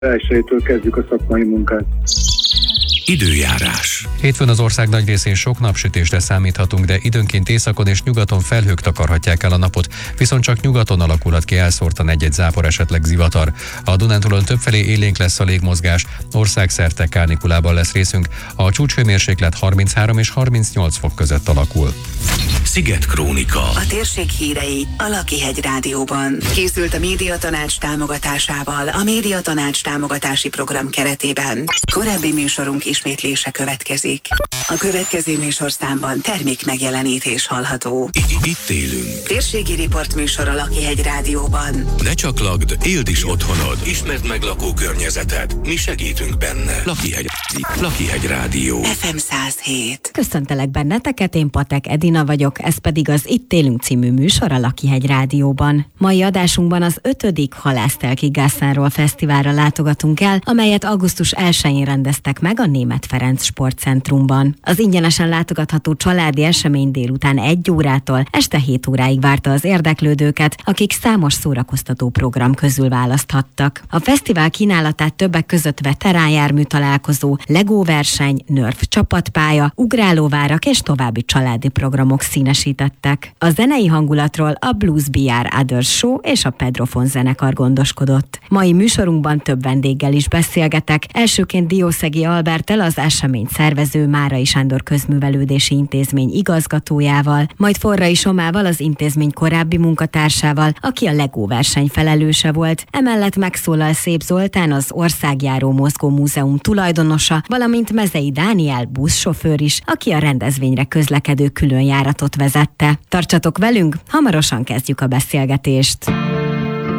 elsőjétől kezdjük a szakmai munkát. Időjárás. Hétfőn az ország nagy részén sok napsütésre számíthatunk, de időnként északon és nyugaton felhők takarhatják el a napot, viszont csak nyugaton alakulhat ki elszórtan egy-egy zápor, esetleg zivatar. A Dunántúlon többfelé élénk lesz a légmozgás, országszerte kánikulában lesz részünk. A csúcshőmérséklet 33 és 38 fok között alakul. Szigetkrónika. A térség hírei a Lakihegy Rádióban. Készült a Médiatanács támogatásával a Médiatanács támogatási program keretében. Korábbi műsorunk ismétlése következik. A következő műsorszámban termék megjelenítés hallható. Itt élünk. Térségi riportműsor a Lakihegy Rádióban. Ne csak lakd, éld is otthonod. Ismerd meg lakókörnyezeted. Mi segítünk benne. Lakihegy Rádió. FM 107. Köszöntelek benneteket, én Patek Edina vagyok, ez pedig az Itt élünk című műsor a Lakihegy Rádióban. Mai adásunkban az 5. Halásztelki Gászánról fesztiválra látogatunk el, amelyet augusztus 1-én rendeztek meg a Németh Ferenc Sportcentrumban. Az ingyenesen látogatható családi esemény délután 1 órától este 7 óráig várta az érdeklődőket, akik számos szórakoztató program közül választhattak. A fesztivál kínálatát többek között veteránjármű találkozó, Lego verseny, Nerf csapatpálya, ugrálóvárak és további családi programok színesítettek. A zenei hangulatról a Blues BR Others Show és a Pedrofon zenekar gondoskodott. Mai műsorunkban több vendéggel is beszélgetek, elsőként Diószegi Alberttel, az esemény szervező Márai Sándor Közművelődési Intézmény igazgatójával, majd Forrai Somával, az intézmény korábbi munkatársával, aki a Lego verseny felelőse volt. Emellett megszólal Szép Zoltán, az Országjáró Mozgó Múzeum tulajdonosa, valamint Mezei Dániel buszsofőr is, aki a rendezvényre közlekedő különjáratot vezette. Tartsatok velünk, hamarosan kezdjük a beszélgetést.